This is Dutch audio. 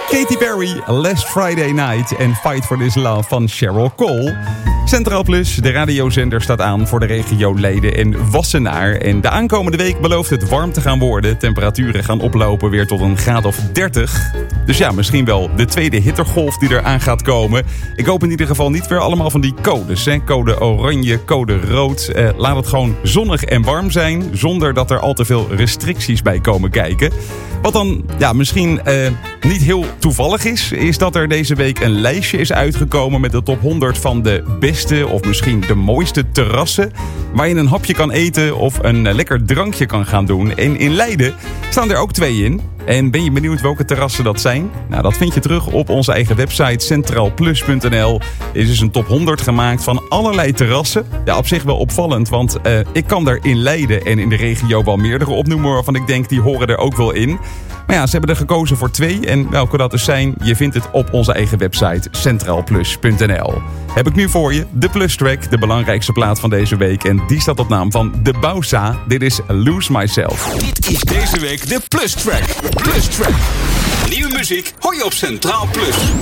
Katy Perry, Last Friday Night en Fight for This Love van Cheryl Cole. Centraal Plus, de radiozender, staat aan voor de regio Leiden en Wassenaar. En de aankomende week belooft het warm te gaan worden. Temperaturen gaan oplopen weer tot een graad of 30. Dus ja, misschien wel de tweede hittegolf die er aan gaat komen. Ik hoop in ieder geval niet weer allemaal van die codes. Hè? Code oranje, code rood. Laat het gewoon zonnig en warm zijn, zonder dat er al te veel restricties bij komen kijken. Wat dan misschien niet heel toevallig is dat er deze week een lijstje is uitgekomen met de top 100 van de beste of misschien de mooiste terrassen, waar je een hapje kan eten of een lekker drankje kan gaan doen. En in Leiden staan er ook 2 in. En ben je benieuwd welke terrassen dat zijn? Nou, dat vind je terug op onze eigen website centraalplus.nl. Er is dus een top 100 gemaakt van allerlei terrassen. Ja, op zich wel opvallend, want ik kan er in Leiden en in de regio wel meerdere opnoemen waarvan ik denk die horen er ook wel in. Maar ja, ze hebben er gekozen voor 2 en welke dat dus zijn, je vindt het op onze eigen website centraalplus.nl. Heb ik nu voor je de Plus Track, de belangrijkste plaat van deze week. En die staat op naam van De Bausa. Dit is Lose Myself. Dit is deze week de Plus Track. Plus Track. Nieuwe muziek hoor je op Centraal Plus.